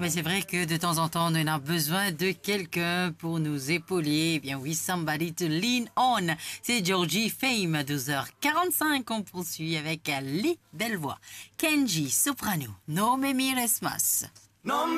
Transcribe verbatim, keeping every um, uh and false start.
mais c'est vrai que de temps en temps, on a besoin de quelqu'un pour nous épauler. Eh bien oui, somebody to lean on. C'est Georgie Fame à douze heures quarante-cinq. On poursuit avec Ali, belle voix. Kenji, soprano. No me mires más.